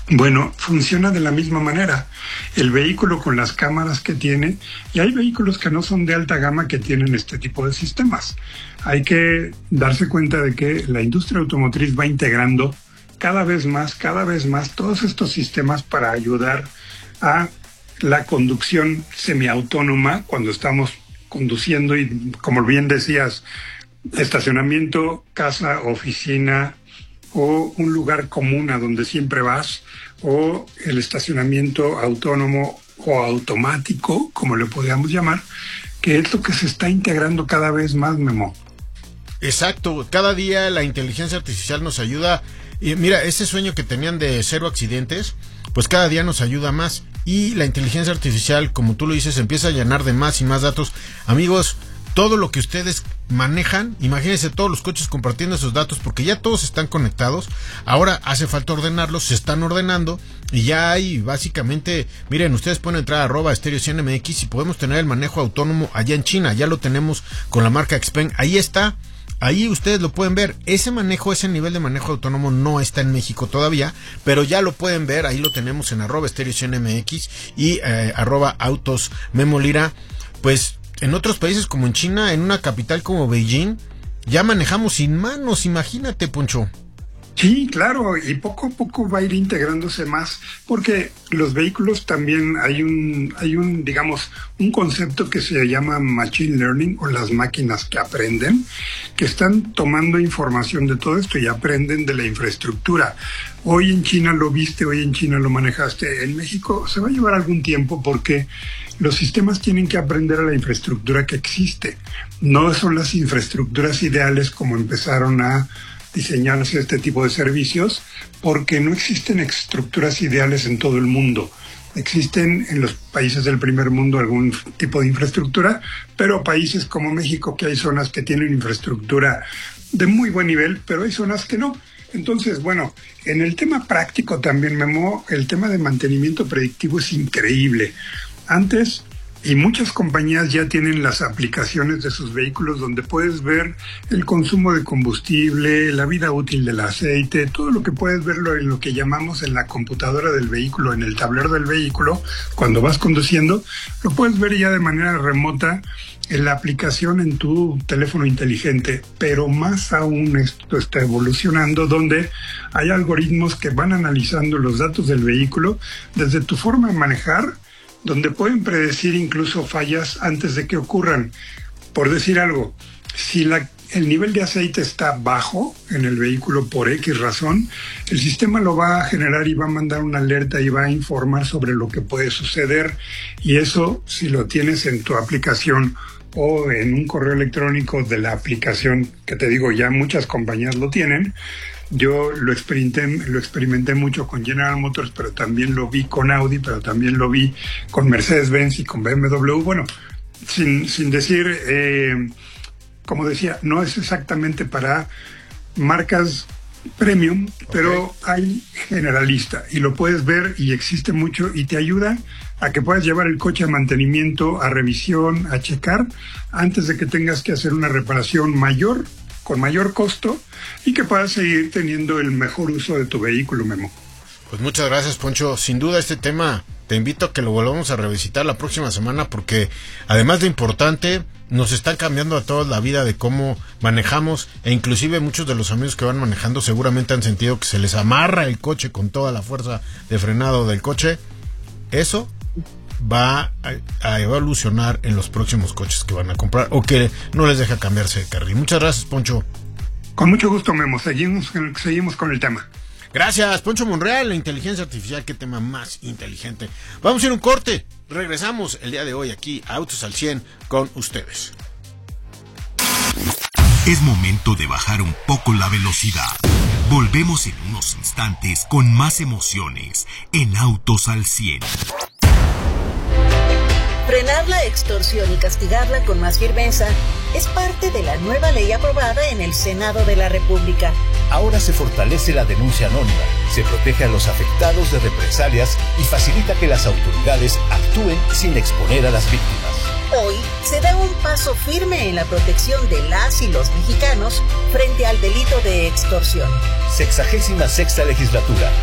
Bueno, funciona de la misma manera. El vehículo con las cámaras que tiene, y hay vehículos que no son de alta gama que tienen este tipo de sistemas. Hay que darse cuenta de que la industria automotriz va integrando cada vez más todos estos sistemas para ayudar a la conducción semiautónoma cuando estamos conduciendo y, como bien decías, estacionamiento, casa, oficina o un lugar común a donde siempre vas, o el estacionamiento autónomo o automático, como le podríamos llamar, que es lo que se está integrando cada vez más, Memo. Exacto, cada día la inteligencia artificial nos ayuda. Y mira, ese sueño que tenían de 0 accidentes, pues cada día nos ayuda más. Y la inteligencia artificial, como tú lo dices, empieza a llenar de más y más datos. Amigos, todo lo que ustedes manejan, imagínense todos los coches compartiendo esos datos, porque ya todos están conectados. Ahora hace falta ordenarlos, se están ordenando y ya hay básicamente, miren, ustedes pueden entrar a @StereoCNMX y podemos tener el manejo autónomo allá en China. Ya lo tenemos con la marca Xpeng, ahí está. Ahí ustedes lo pueden ver. Ese manejo, ese nivel de manejo autónomo no está en México todavía, pero ya lo pueden ver. Ahí lo tenemos en @StereoCNMX y @AutosMemolira. Pues en otros países como en China, en una capital como Beijing, ya manejamos sin manos, imagínate, Poncho. Sí, claro, y poco a poco va a ir integrándose más, porque los vehículos también hay un, digamos, un concepto que se llama machine learning, o las máquinas que aprenden, que están tomando información de todo esto y aprenden de la infraestructura. Hoy en China lo viste, hoy en China lo manejaste. En México se va a llevar algún tiempo porque los sistemas tienen que aprender a la infraestructura que existe. No son las infraestructuras ideales como empezaron a diseñarse este tipo de servicios, porque no existen estructuras ideales en todo el mundo. Existen en los países del primer mundo algún tipo de infraestructura, pero países como México, que hay zonas que tienen infraestructura de muy buen nivel, pero hay zonas que no. Entonces, bueno, en el tema práctico también, Memo, el tema de mantenimiento predictivo es increíble. Antes, y muchas compañías ya tienen las aplicaciones de sus vehículos donde puedes ver el consumo de combustible, la vida útil del aceite, todo lo que puedes verlo en lo que llamamos en la computadora del vehículo, en el tablero del vehículo, cuando vas conduciendo, lo puedes ver ya de manera remota en la aplicación en tu teléfono inteligente. Pero más aún esto está evolucionando, donde hay algoritmos que van analizando los datos del vehículo desde tu forma de manejar, donde pueden predecir incluso fallas antes de que ocurran. Por decir algo, si el nivel de aceite está bajo en el vehículo por X razón, el sistema lo va a generar y va a mandar una alerta y va a informar sobre lo que puede suceder. Y eso, si lo tienes en tu aplicación o en un correo electrónico de la aplicación, que te digo, ya muchas compañías lo tienen. Yo lo experimenté mucho con General Motors, pero también lo vi con Audi, pero también lo vi con Mercedes-Benz y con BMW. Bueno, sin decir, como decía, no es exactamente para marcas premium, okay, pero hay generalista y lo puedes ver y existe mucho y te ayuda a que puedas llevar el coche a mantenimiento, a revisión, a checar antes de que tengas que hacer una reparación mayor, con mayor costo, y que puedas seguir teniendo el mejor uso de tu vehículo, Memo. Pues muchas gracias, Poncho. Sin duda este tema te invito a que lo volvamos a revisitar la próxima semana, porque además de importante, nos están cambiando a todos la vida de cómo manejamos, e inclusive muchos de los amigos que van manejando seguramente han sentido que se les amarra el coche con toda la fuerza de frenado del coche. Eso va a evolucionar en los próximos coches que van a comprar, o que no les deja cambiarse de carril. Muchas gracias, Poncho. Con mucho gusto, Memo. Seguimos con el tema. Gracias, Poncho Monreal, la inteligencia artificial, qué tema más inteligente. Vamos a ir a un corte, regresamos el día de hoy aquí a Autos al 100 con ustedes. Es momento de bajar un poco la velocidad. Volvemos en unos instantes con más emociones en Autos al 100. Frenar la extorsión y castigarla con más firmeza es parte de la nueva ley aprobada en el Senado de la República. Ahora se fortalece la denuncia anónima, se protege a los afectados de represalias y facilita que las autoridades actúen sin exponer a las víctimas. Hoy se da un paso firme en la protección de las y los mexicanos frente al delito de extorsión. 66ª legislatura.